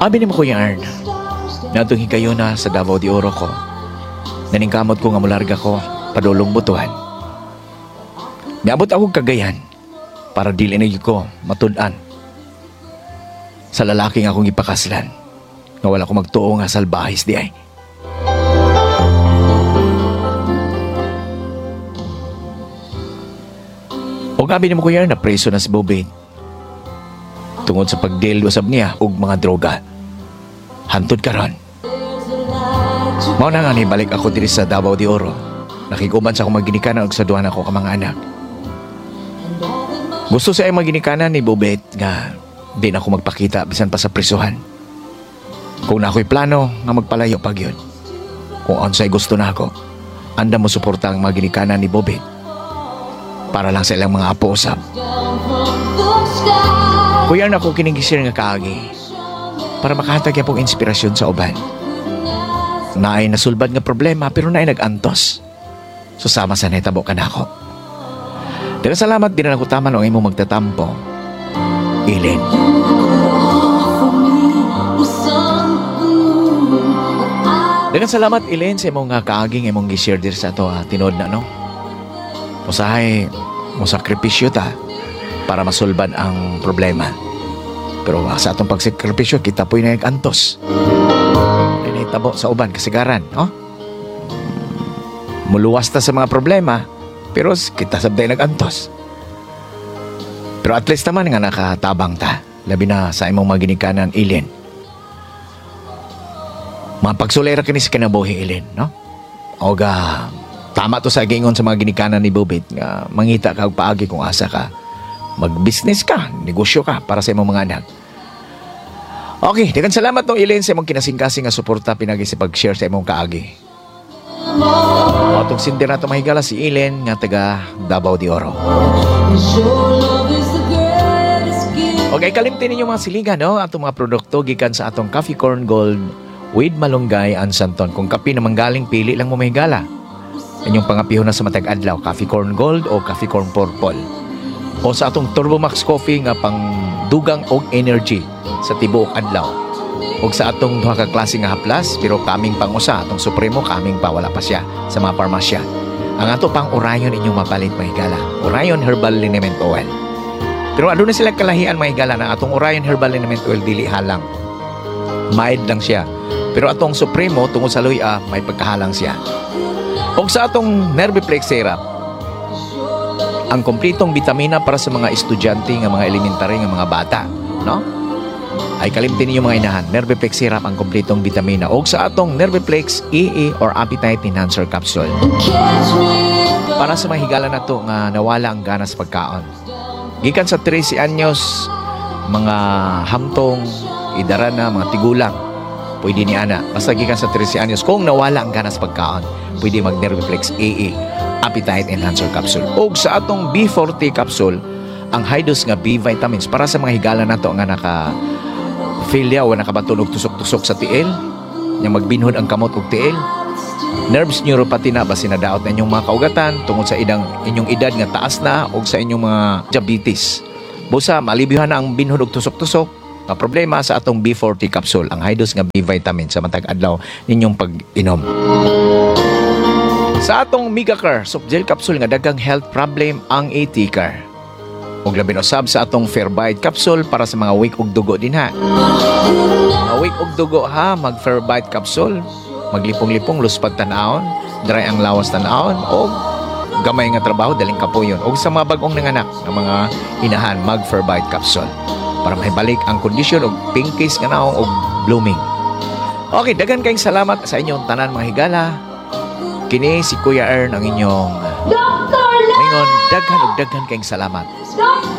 Abi ni mo Kuya Ern, natong hikayo na sa Davao de Oro ko. Naningkamot ko nga mularga ko, padulong butuhan. Niabot ako Cagayan para dili na ko matud-an sa lalaki nga akong ipakaslan nga wala ko magtuo nga salbahis di ay. O gabi ni mo Kuya Ern, na preso na si Bobby tungod sa pagdeal usab niya og mga droga. Hantod karon. Mao na nga ni balik ako diri sa Davao de Oro. Nakiguban sa akong maginikanan og sa duha na ko ka mga anak. Gusto sa ay maginikanan ni Bobet nga di na ako magpakita bisan pa sa prisuhan. Kung na ako'y plano nga magpalayo pag yun. Kung onsay gusto na ako, anda mo suporta ang maginikanan ni Bobet para lang sa ilang mga apo usab. Kuya na ako kinigisir nga kaagi para makahatag niya pong inspirasyon sa uban. Naay nasulbad nga problema pero naay nag-antos. Susama sa netabo ka na ako. Daghang salamat din na nakutaman o imong magtatampo. Ilin. Daghang salamat Ilin sa imong nga kaaging imong gi-share dir sa ato tinod na no. Usahay mo sakripisyo ta para masulbad ang problema. Pero sa atong pagsakripisyo, kita po'y nag-antos. Tabo sa uban, kasigaran, no? Muluwas ta sa mga problema, pero kita sabday nag-antos. Pero at least naman nga nakatabang ta, labi na sa imong mga ginikanan, Ilin. Mapagsulera kini sa kinabuhi, Ilin, no? O ga, tama to sa gingon sa mga ginikanan ni Bobit, nga mangita ka paagi kung asa ka. Mag-business ka, negosyo ka para sa imong mga anak. Okay, daghang salamat no Ilin sa imong kinasingkasing nga suporta pinagi sa pag-share sa imong kaagi. Atong sindir nato mahigala si Ilin nga taga Davao de Oro. Okay, kalimtin ninyo mga siligan no, atong mga produkto gikan sa atong Coffee Corn Gold with Malunggay and Santon. Kung kape na manggaling pili lang mo mahigala. Inyong pangapihon na sa matag adlaw, Coffee Corn Gold o Coffee Corn Purple. O sa atong Turbo Max Coffee nga pang dugang og energy sa tibuok adlaw. Og sa atong duha ka klase nga haplas pero kaming pang-usa, atong Supremo kaming pa wala pa siya sa mga parmasya. Ang ato pang Orion inyong mapalit mahigala. Orion Herbal Liniment Oil. Pero aduna sila kalahian mahigala na atong Orion Herbal Liniment Oil dili halang. Mild lang siya. Pero atong Supremo tungod sa luya may pagkahalang siya. Og sa atong Nerviplex Syrup, ang kompletong vitamina para sa mga estudyante nga mga elementary nga mga bata, no? Ay kalimtin ninyo mga inahan, Nerviplex Syrup ang kompletong vitamina. O sa atong Nerviplex EE or Appetite Enhancer Capsule. Para sa mga higala na to nga nawala ang ganas pagkaon. Gikan sa 13 anyos, mga hamtong, idara na, mga tigulang, pwede ni ana. Basta gikan sa 13 anyos, kung nawala ang ganas pagkaon, pwede mag Nerviplex EE Appetite Enhancer Capsule. O sa atong B40 Capsule, ang high dose nga B vitamins para sa mga higala na to nga naka-failya o nakabatunog tusok-tusok sa tiil, yang magbinhod ang kamot og tiil, nerves neuropathy na, basi nadaot na inyong mga kaugatan tungod sa inyong edad nga taas na o sa inyong mga diabetes. Busa, malibyuhan na ang binhod og tusok-tusok, na problema sa atong B40 Capsule, ang high dose nga B vitamins sa matag adlaw ninyong pag-inom. Sa atong Megacare soft gel capsule nga daghang health problem ang AT-Car. Og labing usab sa atong Fairbite capsule para sa mga weak og dugo din ha. Mga weak og dugo ha, mag Fairbite capsule, maglipong-lipong luspad tan-aon, dry ang lawas tan-aon og gamay nga trabaho daling kapuyon. Og sa mga bag-ong nanganak nga mga inahan, mag Fairbite capsule para mahibalik ang kondisyon og pinkish nga naong og blooming. Okay, daghan kayong salamat sa inyong tanan mga higala. Kini si Kuya Ern ang inyong mingon, daghan kayong salamat.